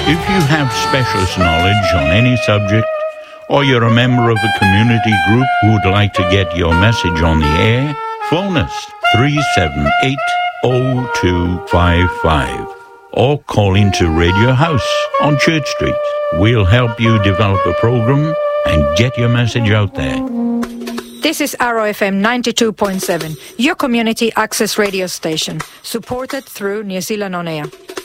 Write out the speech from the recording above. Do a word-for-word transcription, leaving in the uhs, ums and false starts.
If you have specialist knowledge on any subject, or you're a member of a community group who would like to get your message on the air, phone us three seven eight, zero two five five or call into Radio House on Church Street. We'll help you develop a program and get your message out there. This is Arrow F M ninety-two point seven, your community access radio station, supported through New Zealand On Air.